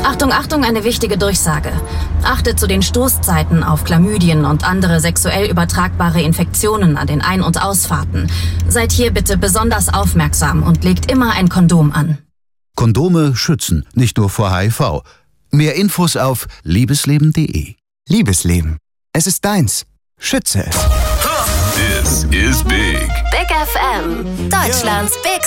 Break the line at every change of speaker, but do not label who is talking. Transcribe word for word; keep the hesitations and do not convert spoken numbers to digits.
Achtung, Achtung, eine wichtige Durchsage. Achtet zu den Stoßzeiten auf Chlamydien und andere sexuell übertragbare Infektionen an den Ein- und Ausfahrten. Seid hier bitte besonders aufmerksam und legt immer ein Kondom an.
Kondome schützen, nicht nur vor H I V. Mehr Infos auf liebesleben punkt de.
Liebesleben. Es ist deins. Schütze es.
This is big.
Big F M. Deutschlands Big